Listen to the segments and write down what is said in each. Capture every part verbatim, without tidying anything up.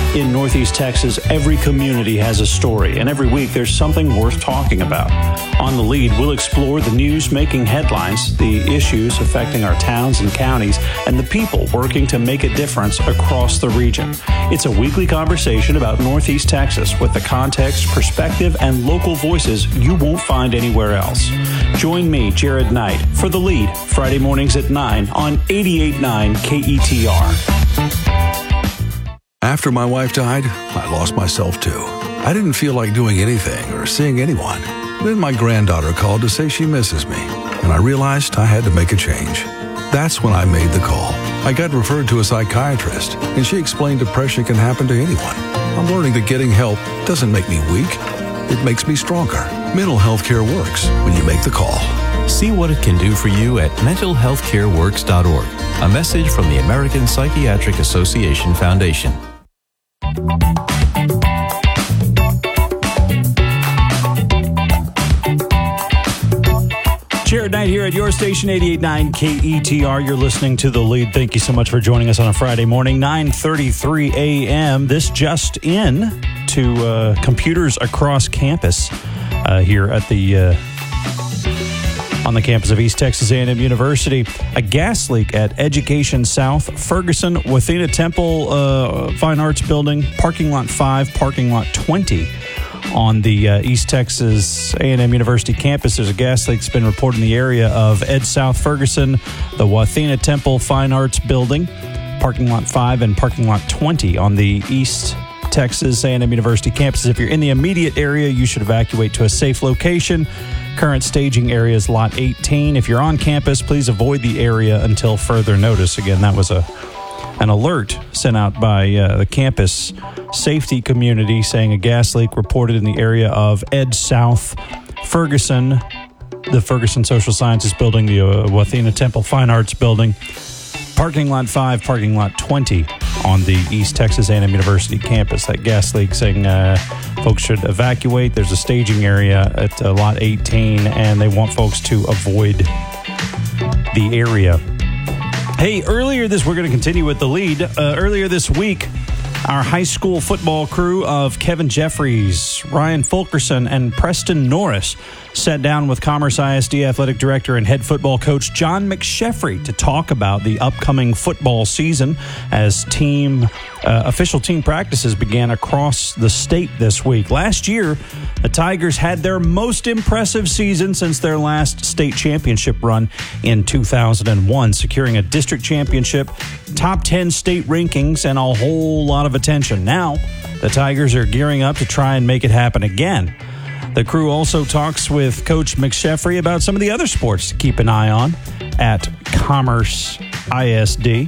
In Northeast Texas, every community has a story, and every week there's something worth talking about. On The Lead, we'll explore the news making headlines, the issues affecting our towns and counties, and the people working to make a difference across the region. It's a weekly conversation about Northeast Texas with the context, perspective, and local voices you won't find anywhere else. Join me, Jared Knight, for The Lead, Friday mornings at nine on eighty-eight point nine K E T R. After my wife died, I lost myself too. I didn't feel like doing anything or seeing anyone. Then my granddaughter called to say she misses me, and I realized I had to make a change. That's when I made the call. I got referred to a psychiatrist, and she explained depression can happen to anyone. I'm learning that getting help doesn't make me weak. It makes me stronger. Mental health care works when you make the call. See what it can do for you at mental health care works dot org. A message from the American Psychiatric Association Foundation. Jared Knight here at your station, eighty-eight point nine K E T R. You're listening to The Lead. Thank you so much for joining us on a Friday morning, nine thirty-three a.m. This just in to uh, computers across campus uh, here at the uh, on the campus of East Texas A and M University. A gas leak at Education South, Ferguson, Wathena Temple uh, Fine Arts Building, Parking Lot five, Parking Lot twenty. On the uh, East Texas A and M University campus, there's a gas leak that's been reported in the area of Ed South Ferguson, the Wathena Temple Fine Arts Building, Parking Lot five, and Parking Lot twenty on the East Texas A and M University campus. If you're in the immediate area, you should evacuate to a safe location. Current staging area is Lot eighteen. If you're on campus, please avoid the area until further notice. Again, that was a an alert sent out by uh, the campus safety community saying a gas leak reported in the area of Ed South Ferguson, the Ferguson Social Sciences Building, the uh, Wathena Temple Fine Arts Building, Parking Lot five, Parking Lot twenty on the East Texas A and M University campus. That gas leak saying uh, folks should evacuate. There's a staging area at uh, Lot eighteen, and they want folks to avoid the area. Hey, earlier this, we're going to continue with The Lead. Uh, earlier this week, our high school football crew of Kevin Jeffries, Ryan Fulkerson, and Preston Norris sat down with Commerce I S D Athletic Director and head football coach John McSheffrey to talk about the upcoming football season as team uh, official team practices began across the state this week. Last year, the Tigers had their most impressive season since their last state championship run in two thousand one, securing a district championship, top ten state rankings, and a whole lot of attention. Now, the Tigers are gearing up to try and make it happen again. The crew also talks with Coach McSheffrey about some of the other sports to keep an eye on at Commerce I S D.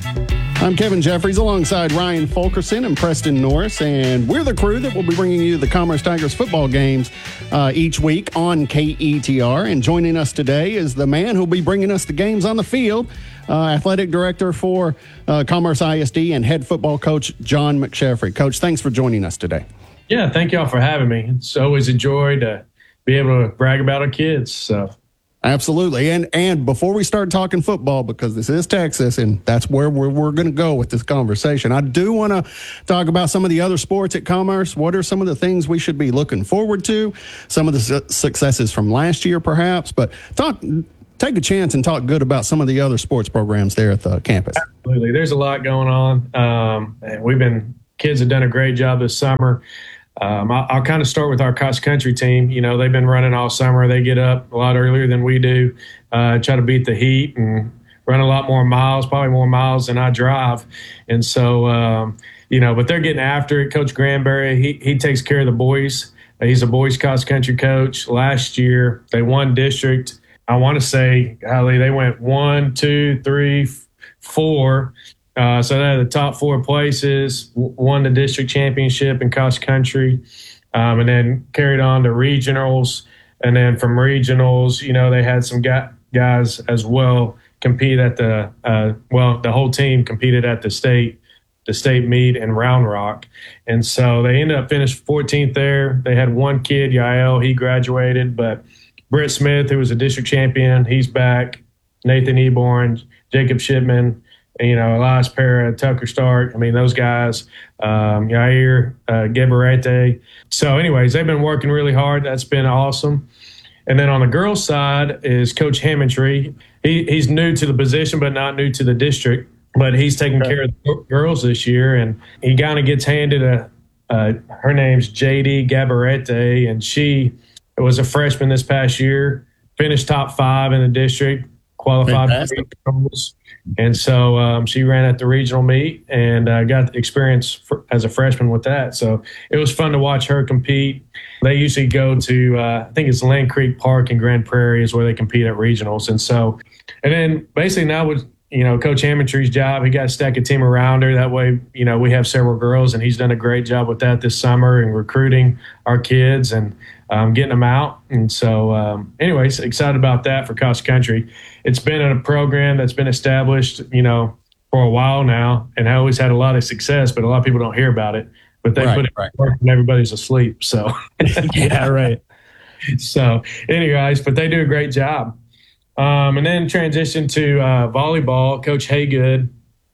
I'm Kevin Jeffries alongside Ryan Fulkerson and Preston Norris, and we're the crew that will be bringing you the Commerce Tigers football games uh, each week on K E T R. And joining us today is the man who'll be bringing us the games on the field, uh, athletic director for uh, Commerce I S D and head football coach John McSheffrey. Coach, thanks for joining us today. Yeah, thank y'all for having me. It's always a joy to be able to brag about our kids. So. Absolutely. And and before we start talking football, because this is Texas and that's where we're, we're going to go with this conversation, I do want to talk about some of the other sports at Commerce. What are some of the things we should be looking forward to? Some of the su- successes from last year, perhaps. But talk, take a chance and talk good about some of the other sports programs there at the campus. Absolutely. There's a lot going on. Um, and we've been, kids have done a great job this summer. Um, I'll, I'll kind of start with our cross country team. You know, they've been running all summer. They get up a lot earlier than we do, uh, try to beat the heat and run a lot more miles, probably more miles than I drive. And so, um, you know, but they're getting after it. Coach Granberry, he, he takes care of the boys. He's a boys cross country coach. Last year, they won district. I want to say, golly, they went one, two, three, four. Uh, so they're the top four places, won the district championship in cross country, um, and then carried on to regionals. And then from regionals, you know, they had some guys as well compete at the, uh, well, the whole team competed at the state, the state meet in Round Rock. And so they ended up finished fourteenth there. They had one kid, Yael, he graduated, but Britt Smith, who was a district champion, he's back. Nathan Eborn, Jacob Shipman, you know, Elias Para, Tucker Stark. I mean, those guys, um, Yair, uh, Gebarete. So anyways, they've been working really hard. That's been awesome. And then on the girls' side is Coach Hammondtree. He, he's new to the position, but not new to the district. But he's taking okay. care of the girls this year, and he kind of gets handed a. Uh, her name's J D Gabarete, and she was a freshman this past year. Finished top five in the district, qualified for regionals, and so um, she ran at the regional meet and uh, got experience for, as a freshman with that. So it was fun to watch her compete. They usually go to, uh, I think it's Land Creek Park in Grand Prairie is where they compete at regionals. And so, and then basically now with, you know, Coach Hammondtree's job, he got to stack a team around her. That way, you know, we have several girls, and he's done a great job with that this summer and recruiting our kids and um, getting them out. And so, um, anyways, excited about that for cross country. It's been a program that's been established, you know, for a while now, and I always had a lot of success, but a lot of people don't hear about it. But they right, put it right. work when everybody's asleep. So, yeah, right. So, anyways, but they do a great job. Um, and then transition to uh, volleyball. Coach Haygood,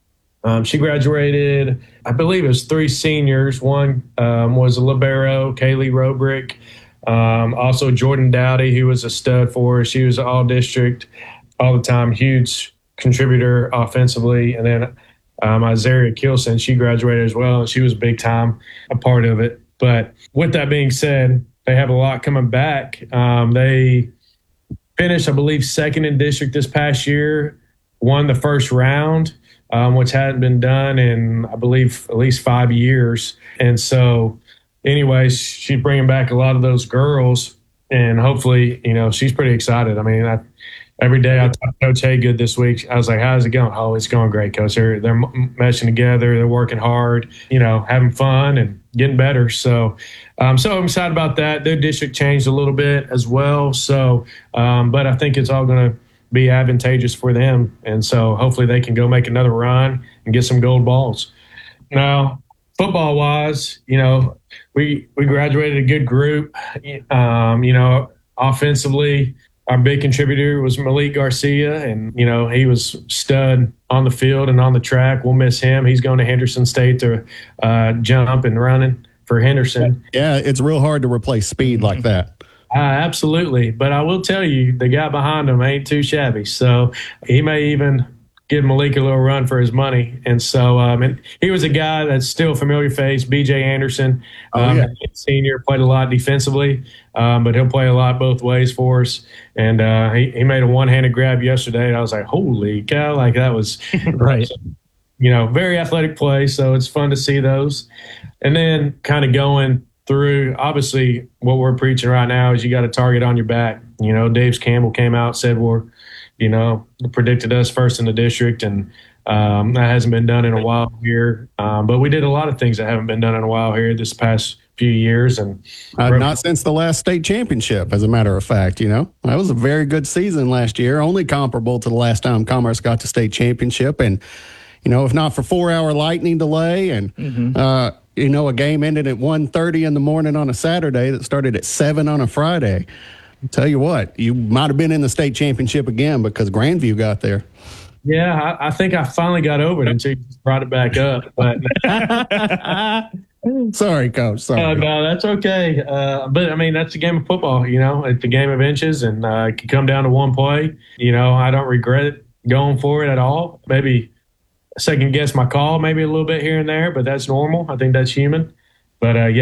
um, she graduated, I believe it was three seniors. One um, was a libero, Kaylee Robrick. Um, also Jordan Dowdy, who was a stud for her. She was all district all the time, huge contributor offensively. And then um, Isaiah Kilson, she graduated as well, and she was big time a part of it. But with that being said, they have a lot coming back. Um, they finished, I believe, second in district this past year, won the first round, um, which hadn't been done in, I believe, at least five years. And so, anyways, she's bringing back a lot of those girls, and hopefully, you know, she's pretty excited. I mean, I, every day I talked to Coach Haygood this week. I was like, how's it going? Oh, it's going great, Coach. They're, they're meshing together. They're working hard, you know, having fun and getting better. So, um, so I'm excited about that. Their district changed a little bit as well. So, um, but I think it's all going to be advantageous for them. And so hopefully they can go make another run and get some gold balls. Now, football wise, you know, we, we graduated a good group. Um, you know, offensively, our big contributor was Malik Garcia, and, you know, he was stud on the field and on the track. We'll miss him. He's going to Henderson State to uh, jump and running for Henderson. Yeah, it's real hard to replace speed like that. Uh, absolutely. But I will tell you, the guy behind him ain't too shabby. So he may even give Malik a little run for his money. And so um, and he was a guy that's still a familiar face, B J Anderson, um, oh, yeah. senior, played a lot defensively, um, but he'll play a lot both ways for us. And uh, he, he made a one-handed grab yesterday, and I was like, holy cow, like that was right. You know, very athletic play, so it's fun to see those. And then kind of going through, obviously, what we're preaching right now is you got a target on your back. You know, Dave Campbell came out, said we're, you know, predicted us first in the district, and um, that hasn't been done in a while here. Um, but we did a lot of things that haven't been done in a while here this past few years. And uh, not since the last state championship, as a matter of fact. You know, that was a very good season last year, only comparable to the last time Commerce got to state championship. And, you know, if not for four-hour lightning delay and, mm-hmm. uh, you know, a game ended at one thirty in the morning on a Saturday that started at seven on a Friday, tell you what, you might have been in the state championship again because Grandview got there. Yeah, I, I think I finally got over it until you brought it back up. But sorry, Coach. Sorry. Uh, no, that's okay. Uh, but, I mean, that's a game of football, you know. It's a game of inches, and uh, it can come down to one play. You know, I don't regret going for it at all. Maybe second guess my call maybe a little bit here and there, but that's normal. I think that's human. But, uh, yeah.